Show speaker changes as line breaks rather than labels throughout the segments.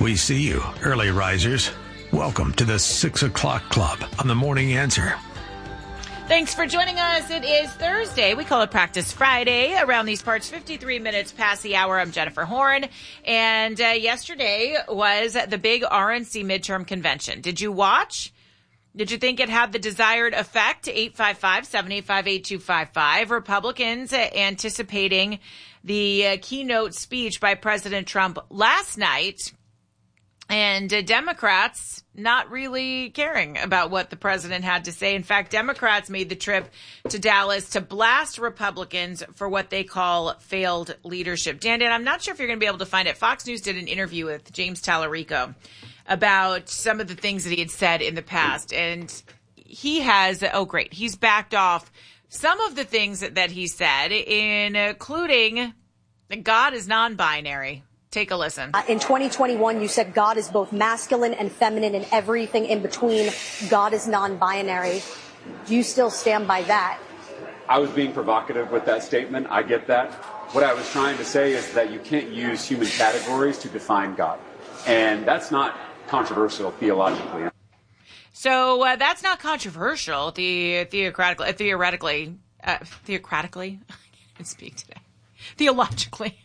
We see you, early risers. Welcome to the 6 o'clock club on the Morning Answer.
Thanks for joining us. It is Thursday. We call it Practice Friday. Around these parts, 53 minutes past the hour. I'm Jennifer Horn. And yesterday was the big RNC midterm convention. Did you watch? Did you think it had the desired effect? 855-785-8255. Republicans anticipating the keynote speech by President Trump last night. And Democrats not really caring about what the president had to say. In fact, Democrats made the trip to Dallas to blast Republicans for what they call failed leadership. Dan, I'm not sure if you're going to be able to find it. Fox News did an interview with James Tallarico about some of the things that he had said in the past. And he has, he's backed off some of the things that he said, including that God is non-binary. Take a listen.
In 2021, you said God is both masculine and feminine and everything in between. God is non-binary. Do you still stand by that?
I was being provocative with that statement. I get that. What I was trying to say is that you can't use human categories to define God. And that's not controversial theologically.
So that's not controversial theoretically. I can't speak today. Theologically.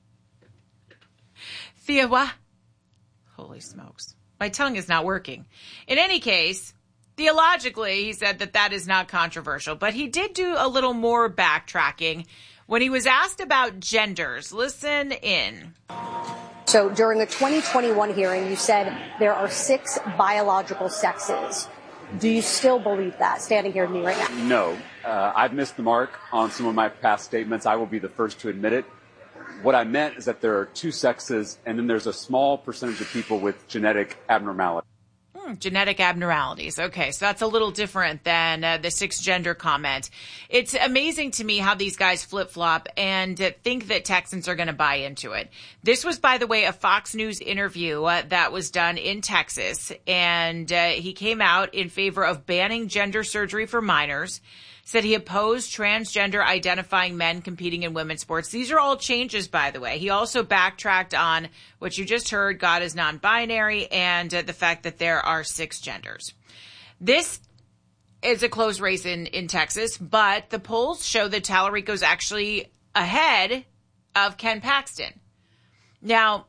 Holy smokes. My tongue is not working. In any case, theologically, he said that is not controversial. But he did do a little more backtracking when he was asked about genders. Listen in.
So during a 2021 hearing, you said there are 6 biological sexes. Do you still believe that, standing here with me right now?
No. I've missed the mark on some of my past statements. I will be the first to admit it. What I meant is that there are 2 sexes, and then there's a small percentage of people with genetic abnormalities.
Genetic abnormalities. Okay, so that's a little different than the 6 gender comment. It's amazing to me how these guys flip-flop and think that Texans are going to buy into it. This was, by the way, a Fox News interview that was done in Texas, and he came out in favor of banning gender surgery for minors. Said he opposed transgender identifying men competing in women's sports. These are all changes, by the way. He also backtracked on what you just heard, God is non-binary, and the fact that there are 6 genders. This is a close race in Texas, but the polls show that Tallarico's actually ahead of Ken Paxton. Now,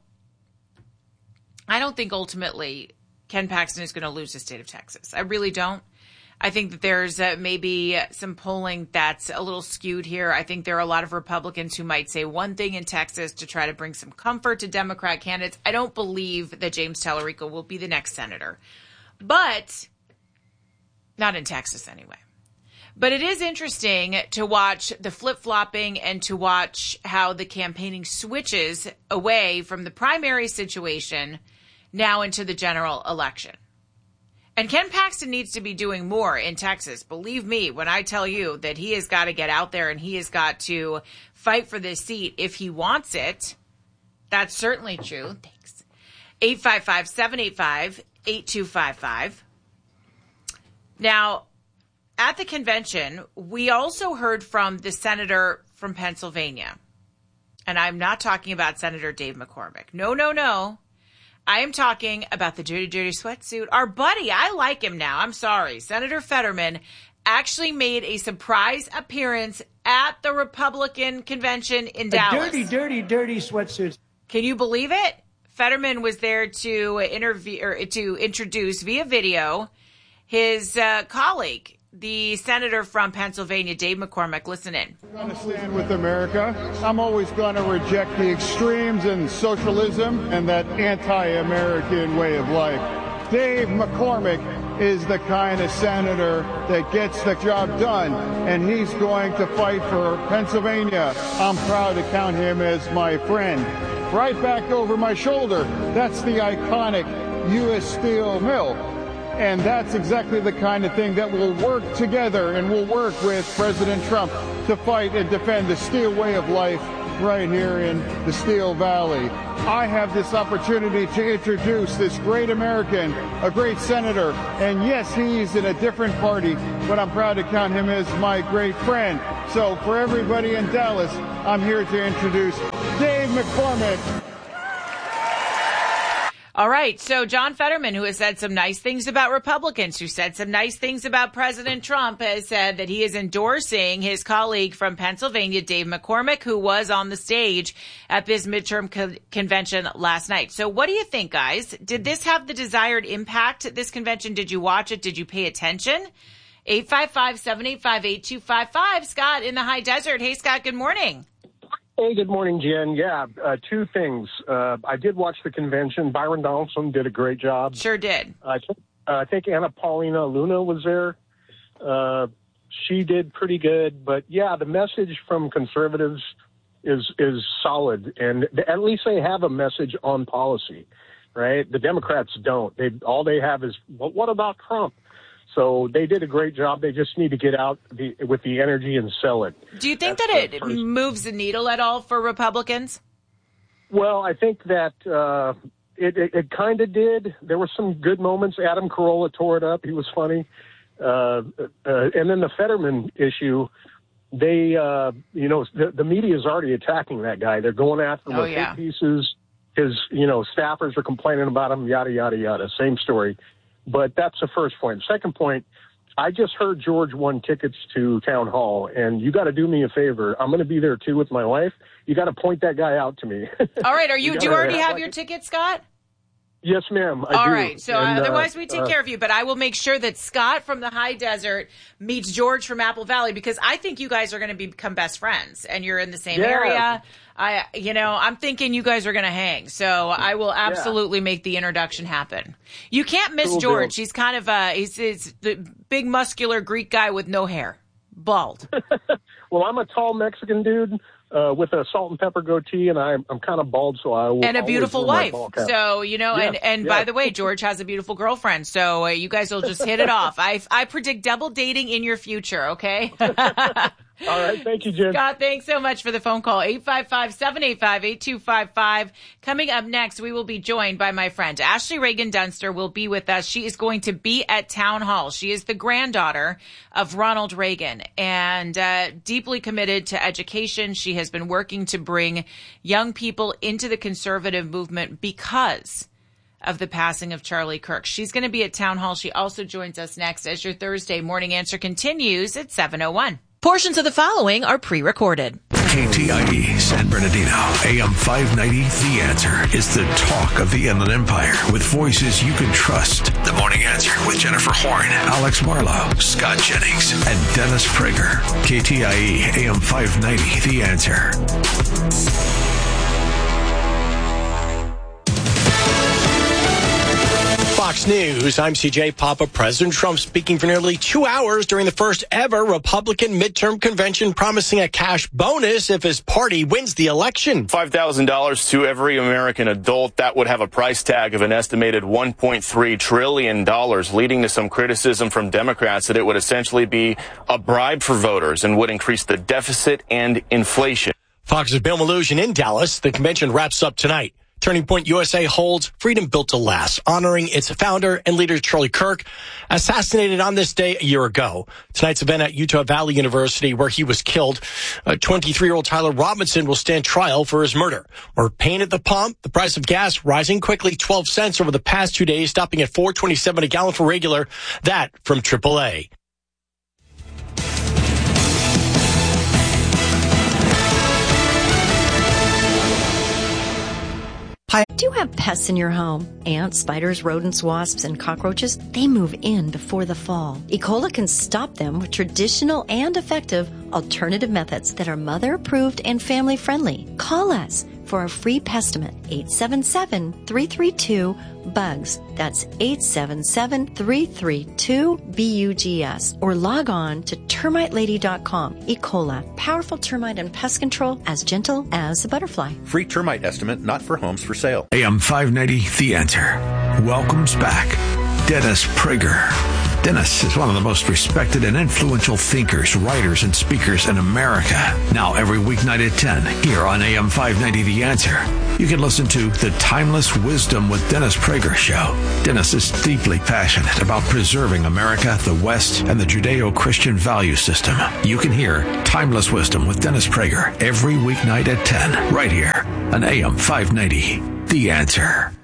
I don't think ultimately Ken Paxton is going to lose the state of Texas. I really don't. I think that there's maybe some polling that's a little skewed here. I think there are a lot of Republicans who might say one thing in Texas to try to bring some comfort to Democrat candidates. I don't believe that James Tallarico will be the next senator, but not in Texas anyway. But it is interesting to watch the flip-flopping and to watch how the campaigning switches away from the primary situation now into the general election. And Ken Paxton needs to be doing more in Texas. Believe me when I tell you that he has got to get out there and he has got to fight for this seat if he wants it. That's certainly true. Thanks. 855-785-8255. Now, at the convention, we also heard from the senator from Pennsylvania. And I'm not talking about Senator Dave McCormick. No. I am talking about the dirty, dirty sweatsuit. Our buddy, I like him now. I'm sorry. Senator Fetterman actually made a surprise appearance at the Republican convention in Dallas.
Dirty, dirty, dirty sweatsuits.
Can you believe it? Fetterman was there to introduce via video his colleague, the senator from Pennsylvania, Dave McCormick. Listen in.
I'm going to stand with America. I'm always going to reject the extremes in socialism and that anti-American way of life. Dave McCormick is the kind of senator that gets the job done, and he's going to fight for Pennsylvania. I'm proud to count him as my friend. Right back over my shoulder, that's the iconic U.S. Steel Mill. And that's exactly the kind of thing that will work together and will work with President Trump to fight and defend the steel way of life right here in the Steel Valley. I have this opportunity to introduce this great American, a great senator, and yes, he's in a different party, but I'm proud to count him as my great friend. So for everybody in Dallas, I'm here to introduce Dave McCormick.
All right. So John Fetterman, who has said some nice things about Republicans, who said some nice things about President Trump, has said that he is endorsing his colleague from Pennsylvania, Dave McCormick, who was on the stage at this midterm convention last night. So what do you think, guys? Did this have the desired impact at this convention? Did you watch it? Did you pay attention? 855-785-8255. Scott in the high desert. Hey, Scott, good morning.
Hey, good morning, Jen. Yeah, two things. I did watch the convention. Byron Donaldson did a great job.
Sure did.
I think Anna Paulina Luna was there. She did pretty good. But, yeah, the message from conservatives is solid. And at least they have a message on policy, right? The Democrats don't. All they have is, well, what about Trump? So they did a great job. They just need to get out with the energy and sell it.
Do you think that it moves the needle at all for Republicans?
Well, I think that it kind of did. There were some good moments. Adam Carolla tore it up. He was funny. And then the Fetterman issue, the media is already attacking that guy. They're going after him with hate pieces. His, staffers are complaining about him, yada, yada, yada. Same story. But that's the first point. Second point, I just heard George won tickets to Town Hall, and you got to do me a favor. I'm going to be there, too, with my wife. You got to point that guy out to me.
All right. Do you already have your ticket, Scott?
Yes, ma'am. I do.
All right. So otherwise we take care of you. But I will make sure that Scott from the high desert meets George from Apple Valley, because I think you guys are going to become best friends and you're in the same area. I'm thinking you guys are going to hang. So I will absolutely make the introduction happen. You can't miss George. He's kind of he's the big muscular Greek guy with no hair, bald.
Well, I'm a tall Mexican dude with a salt and pepper goatee, and I'm kind of bald, so I will.
And a beautiful wife. So, by the way, George has a beautiful girlfriend. So you guys will just hit it off. I predict double dating in your future. Okay.
All right. Thank you, Jen.
Scott, thanks so much for the phone call. 855-785-8255. Coming up next, we will be joined by my friend Ashley Reagan Dunster will be with us. She is going to be at Town Hall. She is the granddaughter of Ronald Reagan and deeply committed to education. She has been working to bring young people into the conservative movement because of the passing of Charlie Kirk. She's going to be at Town Hall. She also joins us next as your Thursday morning answer continues at 7:01. Portions of the following are pre-recorded.
KTIE San Bernardino, AM 590, The Answer is the talk of the Inland Empire with voices you can trust. The Morning Answer with Jennifer Horn, Alex Marlowe, Scott Jennings, and Dennis Prager. KTIE AM 590, The Answer.
Fox News, I'm CJ Papa. President Trump speaking for nearly 2 hours during the first ever Republican midterm convention, promising a cash bonus if his party wins the election.
$5,000 to every American adult. That would have a price tag of an estimated $1.3 trillion, leading to some criticism from Democrats that it would essentially be a bribe for voters and would increase the deficit and inflation.
Fox's Bill Melugin in Dallas. The convention wraps up tonight. Turning Point USA holds Freedom Built to Last, honoring its founder and leader, Charlie Kirk, assassinated on this day a year ago. Tonight's event at Utah Valley University, where he was killed. 23-year-old Tyler Robinson will stand trial for his murder. More pain at the pump. The price of gas rising quickly, 12 cents over the past 2 days, stopping at $4.27 a gallon for regular. That from AAA.
Do you have pests in your home? Ants, spiders, rodents, wasps, and cockroaches? They move in before the fall. Ecola can stop them with traditional and effective alternative methods that are mother-approved and family-friendly. Call us for a free pestimate, 877-332-BUGS. That's 877-332-BUGS. Or log on to termitelady.com. Ecola, powerful termite and pest control as gentle as a butterfly.
Free termite estimate not for homes for sale.
AM 590, The Answer. Welcomes back Dennis Prager. Dennis is one of the most respected and influential thinkers, writers, and speakers in America. Now every weeknight at 10 here on AM 590 The Answer. You can listen to The Timeless Wisdom with Dennis Prager show. Dennis is deeply passionate about preserving America, the West, and the Judeo-Christian value system. You can hear Timeless Wisdom with Dennis Prager every weeknight at 10 right here on AM 590 The Answer.